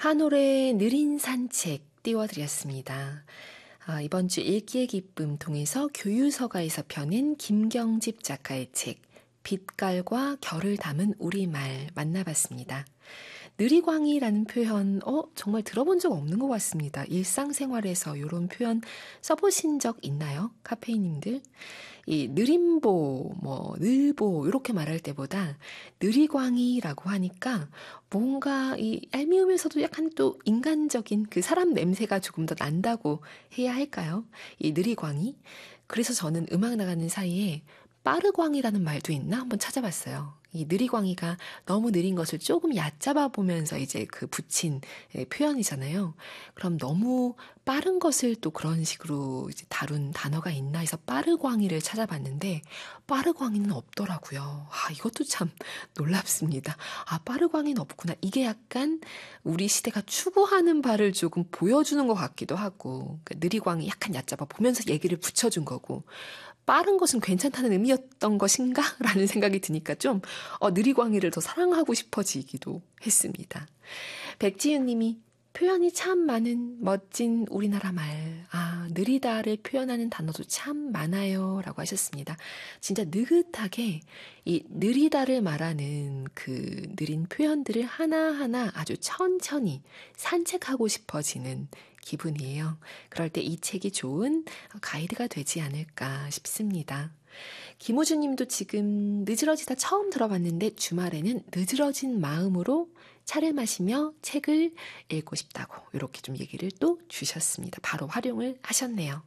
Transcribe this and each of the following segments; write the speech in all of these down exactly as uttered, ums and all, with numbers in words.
한올의 느린 산책 띄워드렸습니다. 아, 이번 주 읽기의 기쁨 통해서 교유서가에서 펴낸 김경집 작가의 책 빛깔과 결을 담은 우리말 만나봤습니다. 느리광이라는 표현 어 정말 들어본 적 없는 것 같습니다. 일상생활에서 이런 표현 써보신 적 있나요? 카페이님들? 이 느림보, 뭐 늘보 이렇게 말할 때보다 느리광이라고 하니까 뭔가 이 얄미우면서도 약간 또 인간적인 그 사람 냄새가 조금 더 난다고 해야 할까요? 이 느리광이. 그래서 저는 음악 나가는 사이에 빠르광이라는 말도 있나 한번 찾아봤어요. 이 느리광이가 너무 느린 것을 조금 얕잡아 보면서 이제 그 붙인 표현이잖아요. 그럼 너무 빠른 것을 또 그런 식으로 이제 다룬 단어가 있나 해서 빠르광이를 찾아봤는데 빠르광이는 없더라고요. 아, 이것도 참 놀랍습니다. 아, 빠르광이는 없구나. 이게 약간 우리 시대가 추구하는 바를 조금 보여주는 것 같기도 하고 그러니까 느리광이 약간 얕잡아 보면서 얘기를 붙여준 거고 빠른 것은 괜찮다는 의미였던 것인가? 라는 생각이 드니까 좀 어, 느리광이를 더 사랑하고 싶어지기도 했습니다. 백지윤 님이 표현이 참 많은 멋진 우리나라 말. 아, 느리다를 표현하는 단어도 참 많아요. 라고 하셨습니다. 진짜 느긋하게 이 느리다를 말하는 그 느린 표현들을 하나하나 아주 천천히 산책하고 싶어지는 기분이에요. 그럴 때 이 책이 좋은 가이드가 되지 않을까 싶습니다. 김호준 님도 지금 늦으러지다 처음 들어봤는데 주말에는 늦으러진 마음으로 차를 마시며 책을 읽고 싶다고 이렇게 좀 얘기를 또 주셨습니다. 바로 활용을 하셨네요.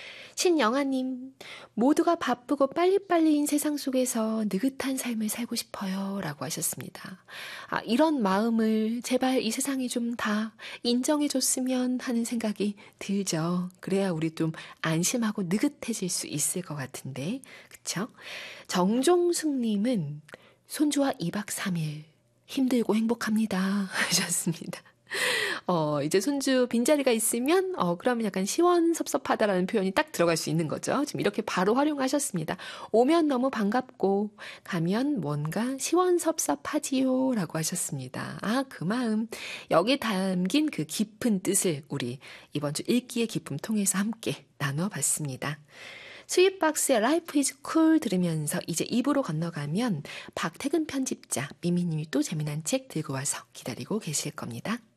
신영아님, 모두가 바쁘고 빨리빨리인 세상 속에서 느긋한 삶을 살고 싶어요 라고 하셨습니다. 아, 이런 마음을 제발 이 세상이 좀 다 인정해줬으면 하는 생각이 들죠. 그래야 우리 좀 안심하고 느긋해질 수 있을 것 같은데, 그쵸? 정종숙님은 손주와 이 박 삼 일 힘들고 행복합니다 하셨습니다. 어, 이제 손주 빈자리가 있으면, 어, 그러면 약간 시원섭섭하다라는 표현이 딱 들어갈 수 있는 거죠. 지금 이렇게 바로 활용하셨습니다. 오면 너무 반갑고, 가면 뭔가 시원섭섭하지요. 라고 하셨습니다. 아, 그 마음. 여기에 담긴 그 깊은 뜻을 우리 이번 주 읽기의 기쁨 통해서 함께 나눠봤습니다. 스윗박스의 Life is Cool 들으면서 이제 이 부로 건너가면 박태근 편집자, 미미님이 또 재미난 책 들고 와서 기다리고 계실 겁니다.